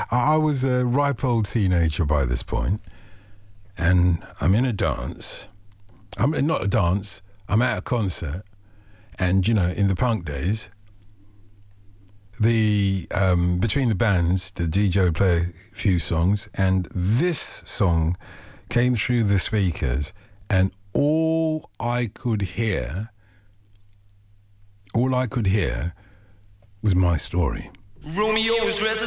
I was a ripe old teenager by this point, and I'm in a dance. I'm not a dance, I'm at a concert, and, in the punk days, between the bands, the DJ would play a few songs, and this song came through the speakers, and all I could hear was my story. Romeo is